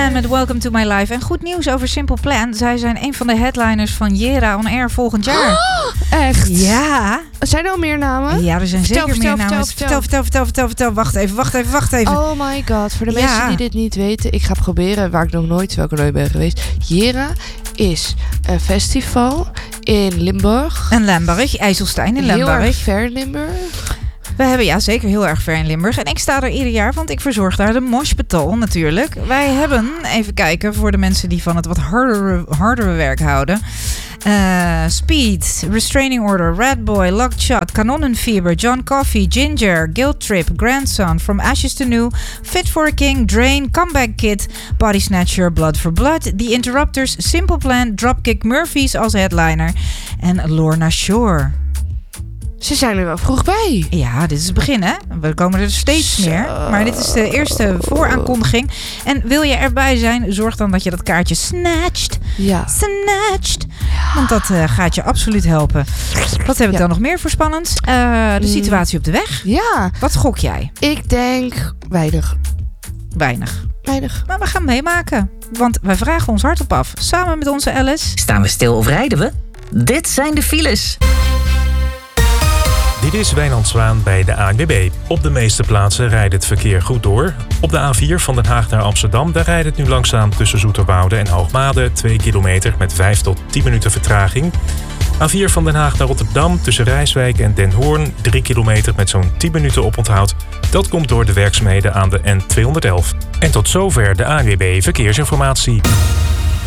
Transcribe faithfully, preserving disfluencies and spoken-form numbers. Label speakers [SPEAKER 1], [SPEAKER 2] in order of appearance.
[SPEAKER 1] Plan met Welcome to My Life. En goed nieuws over Simple Plan. Zij zijn een van de headliners van Jera On Air volgend jaar.
[SPEAKER 2] Oh, echt?
[SPEAKER 1] Ja.
[SPEAKER 2] Zijn er al meer namen?
[SPEAKER 1] Ja, er zijn
[SPEAKER 2] vertel,
[SPEAKER 1] zeker
[SPEAKER 2] vertel,
[SPEAKER 1] meer namen.
[SPEAKER 2] vertel,
[SPEAKER 1] Vertel, vertel, vertel, vertel, vertel. Wacht even, wacht even, wacht even.
[SPEAKER 2] Oh my god. Voor de
[SPEAKER 1] Ja.
[SPEAKER 2] mensen die dit niet weten. Ik ga proberen, waar ik nog nooit, terwijl ik er nooit ben geweest. Jera is een festival in Limburg.
[SPEAKER 1] En Limburg, IJsselstein in
[SPEAKER 2] Heel
[SPEAKER 1] Limburg.
[SPEAKER 2] erg ver in Limburg.
[SPEAKER 1] We hebben ja zeker heel erg ver in Limburg. En ik sta er ieder jaar, want ik verzorg daar de moshpatrol natuurlijk. Wij hebben, even kijken voor de mensen die van het wat hardere, hardere werk houden. Uh, Speed, Restraining Order, Red Boy, Locked Shot, Kanonnenfieber, John Coffey, Ginger, Guilt Trip, Grandson, From Ashes to New, Fit for a King, Drain, Comeback Kid, Body Snatcher, Blood for Blood, The Interrupters, Simple Plan, Dropkick Murphys als headliner en Lorna Shore.
[SPEAKER 2] Ze zijn er wel vroeg bij.
[SPEAKER 1] Ja, dit is het begin, hè? We komen er steeds
[SPEAKER 2] Zo.
[SPEAKER 1] meer. Maar dit is de eerste vooraankondiging. En wil je erbij zijn, zorg dan dat je dat kaartje snatcht.
[SPEAKER 2] Ja.
[SPEAKER 1] Snatcht. Want dat uh, gaat je absoluut helpen. Wat heb ik
[SPEAKER 2] Ja.
[SPEAKER 1] dan nog meer voor spannend? Uh, de situatie op de weg.
[SPEAKER 2] Ja.
[SPEAKER 1] Wat gok jij?
[SPEAKER 2] Ik denk weinig.
[SPEAKER 1] Weinig.
[SPEAKER 2] Weinig.
[SPEAKER 1] Maar we gaan meemaken. Want wij vragen ons hart op af. Samen met onze Alice.
[SPEAKER 3] Staan we stil of rijden we? Dit zijn de files.
[SPEAKER 4] Dit is Wijnand Zwaan bij de A N W B. Op de meeste plaatsen rijdt het verkeer goed door. Op de A vier van Den Haag naar Amsterdam, daar rijdt het nu langzaam tussen Zoeterwoude en Hoogmade. twee kilometer met vijf tot tien minuten vertraging. A vier van Den Haag naar Rotterdam tussen Rijswijk en Den Hoorn. drie kilometer met zo'n tien minuten oponthoud. Dat komt door de werkzaamheden aan de N tweehonderdelf. En tot zover de A N W B Verkeersinformatie.